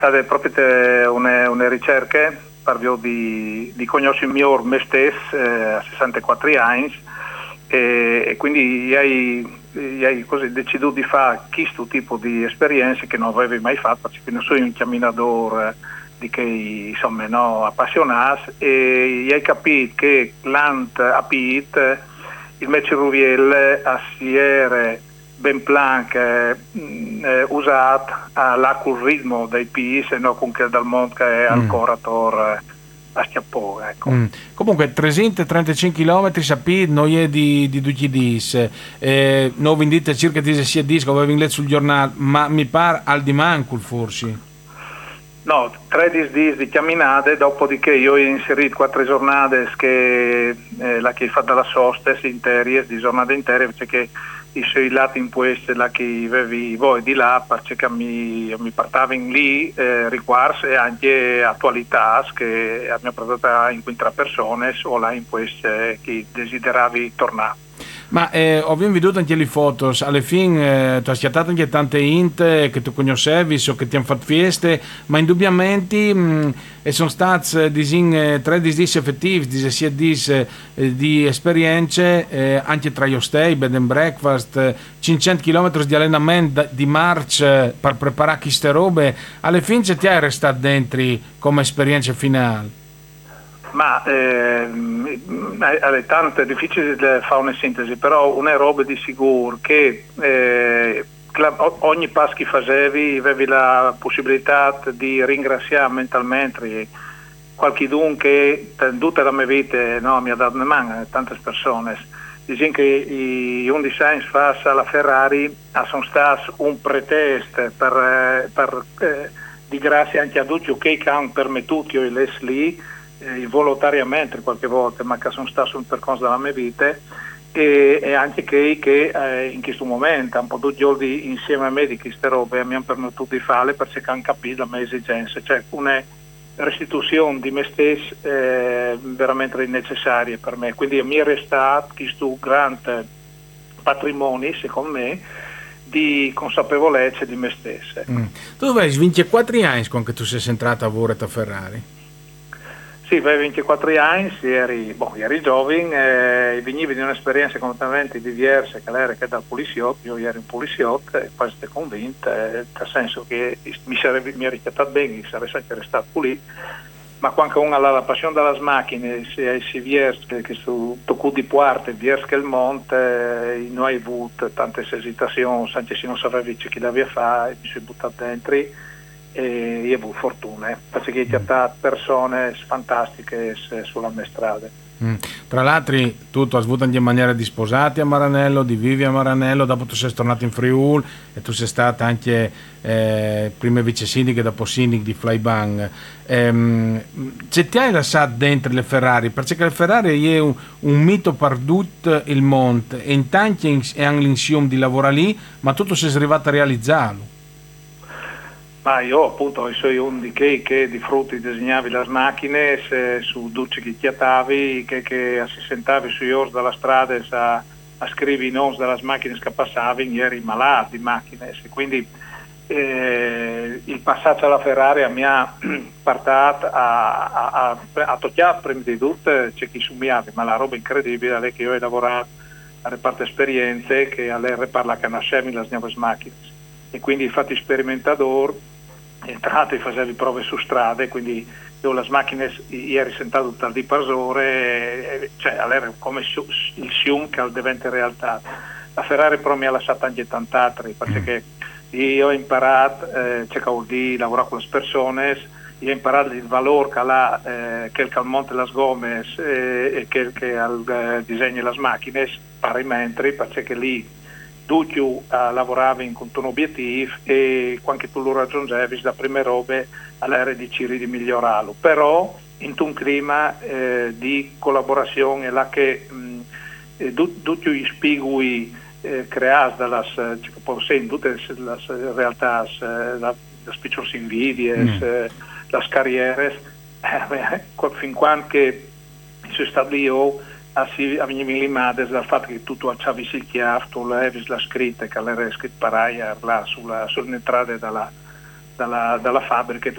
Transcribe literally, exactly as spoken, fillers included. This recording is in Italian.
Ade proprio te une, une ricerche parlo di, di conoscere miglior me stesso eh, a sessantaquattro anni e, e quindi hai, hai così deciso di fare questo tipo di esperienze che non avevi mai fatto, perché non sono un camminatore di che insomma no, appassionato, e hai capito che l'ant a Pit il Meci Ruviel a Siere ben plank eh, eh, usato all'acqua ritmo dei P I se no con che dal mondo che è al mm. corator eh, a Schiappò ecco. mm. Comunque trecentotrentacinque chilometri sappi noi è di, di due dis eh, non vendite circa diciassette dischi avevo letto sul giornale ma mi pare al di mancul forse no, tredici dis di camminate, dopodiché io ho inserito quattro giornate che eh, la che fa dalla sosta intere di giornate intere perché i suoi lati in questo la che avevi voi di là perché mi, mi portavo in lì eh, riguardo e anche attualità che mi ha portato a incontrare persone o là in queste che desideravi tornare. Ma eh, ho veduto anche le foto, alla fine eh, tu hai schiattato anche tante int che tu conoscevi o che ti hanno fatto feste, ma indubbiamente mh, sono stati disin, tre dis effettivi, diciassette dis eh, di esperienze, eh, anche tra io stay, bed and breakfast, cinquecento chilometri di allenamento di marcia per preparare queste robe, alla fine ti hai restato dentro come esperienza finale? Ma eh, è tanto difficile fare una sintesi, però una roba di sicuro che eh, ogni passo che facevi avevi la possibilità di ringraziare mentalmente qualcuno che in tutta la mia vita no, mi ha dato una mano, tante persone. Dicono che i undici anni fa alla Ferrari sono stati un pretesto per, per eh, di grazia anche a tutti che hanno permettuto io le lì Eh, volontariamente qualche volta, ma che sono stato un percorso della mia vita e, e anche che, che eh, in questo momento un po' tutti giorni insieme a me di queste robe mi hanno permesso di farle perché hanno capito la mia esigenza, cioè una restituzione di me stesso eh, veramente necessaria per me, quindi mi è restato questo grande patrimonio secondo me di consapevolezza di me stesso. Mm. Tu avevi ventiquattro anni quando tu sei entrato a lavorare a Ferrari? Sì, avevo ventiquattro anni, eri, boh, eri giovane, eh, venivi di un'esperienza completamente diversa che era che dal poliziotto, io ero un poliziotto e poi sono convinto, eh, nel senso che mi, sarebbe, mi eri trattato bene, mi sarei sempre restato pulito, ma quando uno ha la passione delle macchine, se si viene che su tocco di parte, viene che il monte, eh, non hai avuto tante esitazioni, anche se non sapevi chi l'aveva fatto, mi sono buttato dentro. E io ho avuto fortuna eh, perché ho trattato persone fantastiche sulla mia strada. Mm. Tra l'altro tu hai avuto anche in maniera di sposati a Maranello, di vivi a Maranello, dopo tu sei tornato in Friuli e tu sei stata anche eh, prima vice sindaco e dopo sindaco di Flybang. Ehm, se ti hai lasciato dentro le Ferrari, perché le Ferrari è un, un mito perduto il monte e in tanti hanno l'insieme di lavorare lì, ma tu sei arrivato a realizzarlo. Ma io appunto sono uno di che, che di frutti disegnavi le macchine se, su duci che chiatavi che, che si sentavi sui orsi dalla strada a, a scrivere i nomi delle macchine che passavi eri malato di macchine e quindi eh, il passaggio alla Ferrari mi ha portato a, a, a, a toccare prima di tutto c'è chi sumiavi ma la roba incredibile è che io ho lavorato a reparto esperienze che all'R parla che nascemi le nuove macchine e quindi infatti sperimentatore entrato e facevi prove su strade, quindi io le macchine ieri sentato tutte di pasore, cioè era come il sium che diventa realtà. La Ferrari però mi ha lasciato anche tant'altri, perché io ho imparato, eh, c'è che lavorare con le persone, io ho imparato il valore che ha eh, che il calmonte le gomes eh, e che, che al eh, disegno le macchine, parimenti, perché lì tutti uh, lavoravi con un obiettivo e quando tu lo raggiungevi da prime robe all'era di Ciri di migliorarlo, però in un clima eh, di collaborazione là che mh, tutti gli spigui eh, creati dalle in tutte le realtà, le picciole invidie, mm. le carriere, eh, fin quando che si stabilì a si avveniva limate dal fatto che tu acciavi il chiaro, tu l'avevi la scritta che era scritta paraia là sulla, sull'entrata dalla, dalla, dalla fabbrica